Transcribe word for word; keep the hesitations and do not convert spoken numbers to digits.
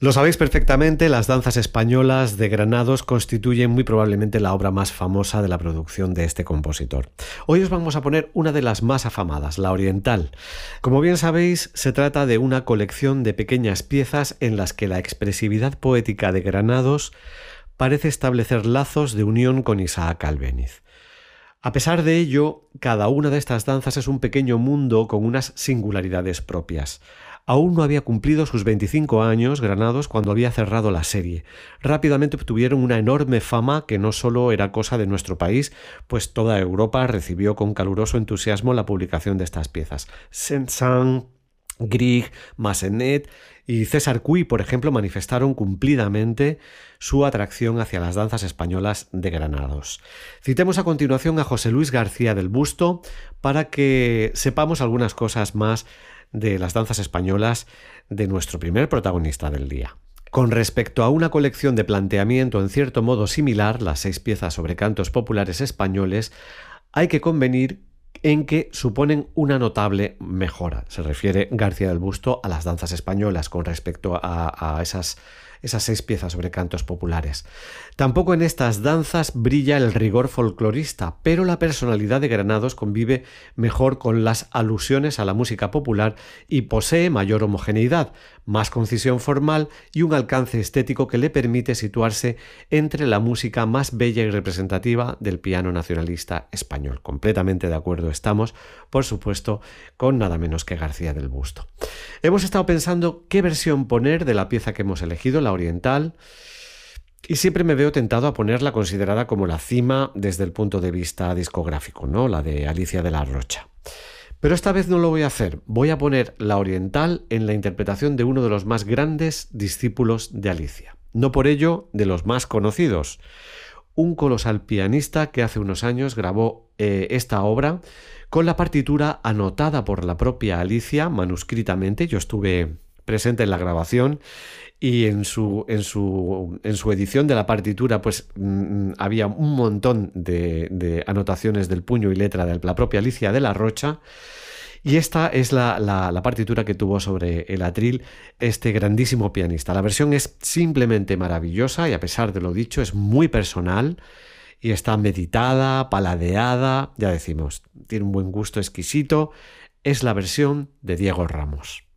Lo sabéis perfectamente, las danzas españolas de Granados constituyen muy probablemente la obra más famosa de la producción de este compositor. Hoy os vamos a poner una de las más afamadas, la oriental. Como bien sabéis, se trata de una colección de pequeñas piezas en las que la expresividad poética de Granados parece establecer lazos de unión con Isaac Albéniz. A pesar de ello, cada una de estas danzas es un pequeño mundo con unas singularidades propias. Aún no había cumplido sus veinticinco años Granados cuando había cerrado la serie. Rápidamente obtuvieron una enorme fama que no solo era cosa de nuestro país, pues toda Europa recibió con caluroso entusiasmo la publicación de estas piezas. Saint-Saëns, Grieg, Massenet y César Cui, por ejemplo, manifestaron cumplidamente su atracción hacia las danzas españolas de Granados. Citemos a continuación a José Luis García del Busto para que sepamos algunas cosas más de las danzas españolas de nuestro primer protagonista del día. Con respecto a una colección de planteamiento en cierto modo similar, las seis piezas sobre cantos populares españoles, hay que convenir en que suponen una notable mejora. Se refiere García del Busto a las danzas españolas con respecto a, a esas, esas seis piezas sobre cantos populares. Tampoco en estas danzas brilla el rigor folclorista, pero la personalidad de Granados convive mejor con las alusiones a la música popular y posee mayor homogeneidad, más concisión formal y un alcance estético que le permite situarse entre la música más bella y representativa del piano nacionalista español. Completamente de acuerdo estamos, por supuesto, con nada menos que García del Busto. Hemos estado pensando qué versión poner de la pieza que hemos elegido, la oriental, y siempre me veo tentado a ponerla considerada como la cima desde el punto de vista discográfico, ¿no? La de Alicia de la Rocha. Pero esta vez no lo voy a hacer. Voy a poner la oriental en la interpretación de uno de los más grandes discípulos de Alicia. No por ello de los más conocidos. Un colosal pianista que hace unos años grabó eh, esta obra con la partitura anotada por la propia Alicia manuscritamente. Yo estuve presente en la grabación y en su, en su, en su edición de la partitura pues mmm, había un montón de, de anotaciones del puño y letra de la propia Alicia de la Rocha. Y esta es la, la, la partitura que tuvo sobre el atril este grandísimo pianista. La versión es simplemente maravillosa y, a pesar de lo dicho, es muy personal y está meditada, paladeada, ya decimos, tiene un buen gusto exquisito. Es la versión de Diego Ramos.